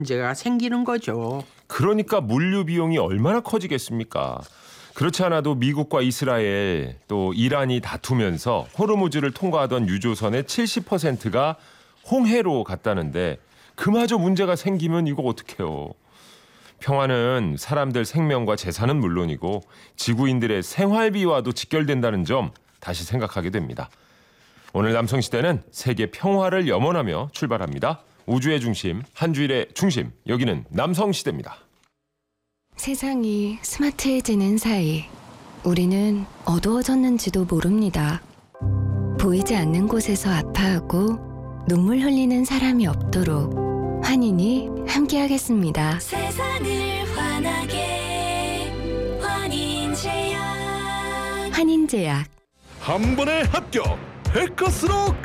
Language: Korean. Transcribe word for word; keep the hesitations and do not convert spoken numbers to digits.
문제가 생기는 거죠. 그러니까 물류 비용이 얼마나 커지겠습니까? 그렇지 않아도 미국과 이스라엘 또 이란이 다투면서 호르무즈를 통과하던 유조선의 칠십 퍼센트가 홍해로 갔다는데 그마저 문제가 생기면 이거 어떡해요. 평화는 사람들 생명과 재산은 물론이고 지구인들의 생활비와도 직결된다는 점 다시 생각하게 됩니다. 오늘 남성시대는 세계 평화를 염원하며 출발합니다. 우주의 중심, 한 주일의 중심, 여기는 남성시대입니다. 세상이 스마트해지는 사이 우리는 어두워졌는지도 모릅니다. 보이지 않는 곳에서 아파하고 눈물 흘리는 사람이 없도록 환인이 함께하겠습니다. 세상을 환하게 환인제약. 환인제약. 한 번에 합격! 백커스로